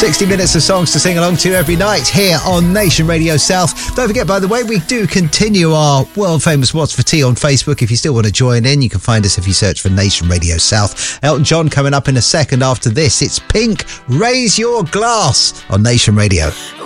60 minutes of songs to sing along to every night here on Nation Radio South. Don't forget, by the way, we do continue our world famous What's for Tea on Facebook. If you still want to join in, you can find us if you search for Nation Radio South. Elton John coming up in a second after this. It's Pink, Raise Your Glass on Nation Radio.